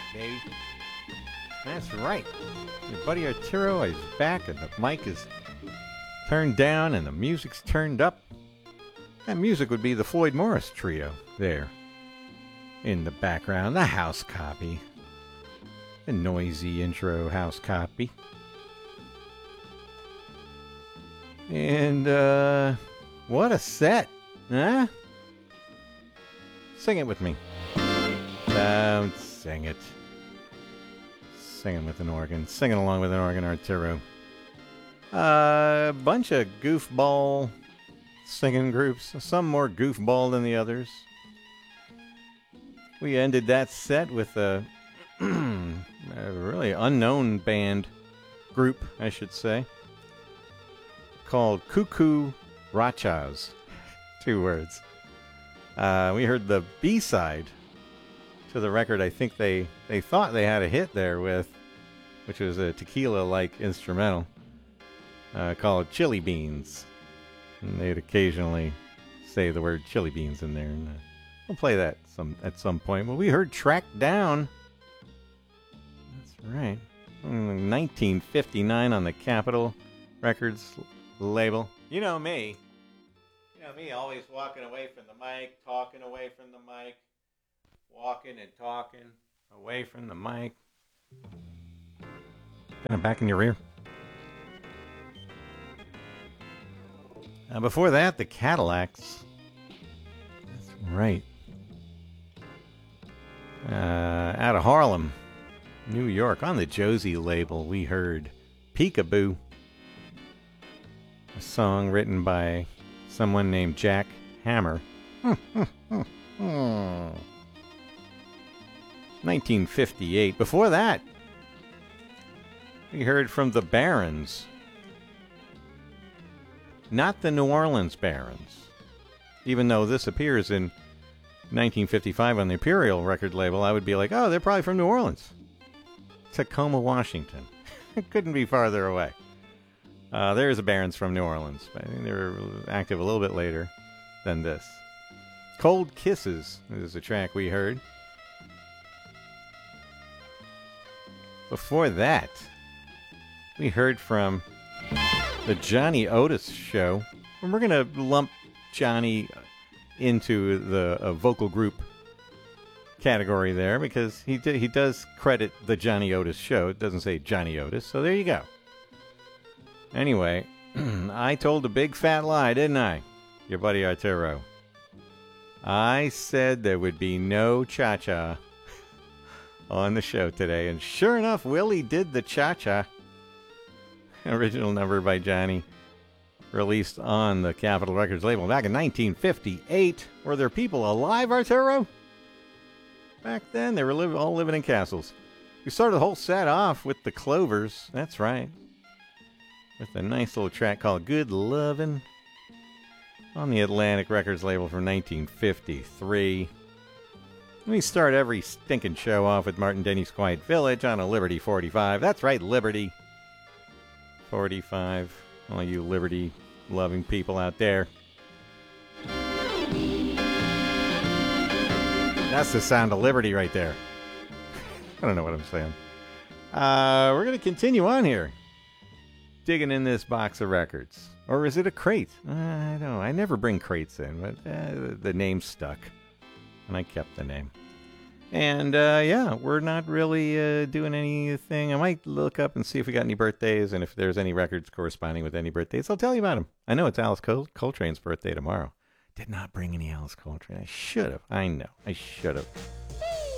baby. That's right. Your buddy Arturo is back and the mic is turned down and the music's turned up. That music would be the Floyd Morris Trio there in the background. The house copy. The noisy intro house copy. And, what a set, huh? Sing it with me. Don't sing it. Singing with an organ. Singing along with an organ, Arturo. A bunch of goofball singing groups. Some more goofball than the others. We ended that set with a really unknown band group, I should say, called Cuckoo Rachas. 2 words. We heard the B-side to the record I think they thought they had a hit there with, which was a tequila-like instrumental called Chili Beans. And they'd occasionally say the word chili beans in there. And we'll play that at some point. Well, we heard Track Down. That's right. 1959 on the Capitol Records label. You know me. Always walking away from the mic, talking away from the mic, walking and talking away from the mic. Kind of back in your ear. Before that, the Cadillacs. That's right. Out of Harlem, New York, on the Josie label, we heard Peekaboo, a song written by someone named Jack Hammer. 1958. Before that, we heard from the Barons. Not the New Orleans Barons. Even though this appears in 1955 on the Imperial record label, I would be like, oh, they're probably from New Orleans. Tacoma, Washington. It couldn't be farther away. There's a Barons from New Orleans. I think they were active a little bit later than this. Cold Kisses is the track we heard. Before that, we heard from the Johnny Otis Show. And we're going to lump Johnny into the vocal group category there because he does credit the Johnny Otis Show. It doesn't say Johnny Otis, so there you go. Anyway, I told a big fat lie, didn't I? Your buddy Arturo. I said there would be no cha-cha on the show today, and sure enough, Willie did the cha-cha. Original number by Johnny, released on the Capitol Records label back in 1958. Were there people alive, Arturo? Back then, they were all living in castles. We started the whole set off with the Clovers. That's right. With a nice little track called Good Lovin' on the Atlantic Records label from 1953. We start every stinking show off with Martin Denny's Quiet Village on a Liberty 45. That's right, Liberty 45. All you Liberty-loving people out there. That's the sound of Liberty right there. I don't know what I'm saying. We're going to continue on here. Digging in this box of records. Or is it a crate? I don't know. I never bring crates in, but the name stuck. And I kept the name. And, we're not really doing anything. I might look up and see if we got any birthdays, and if there's any records corresponding with any birthdays, I'll tell you about them. I know it's Alice Coltrane's birthday tomorrow. Did not bring any Alice Coltrane. I should have. I know. I should have.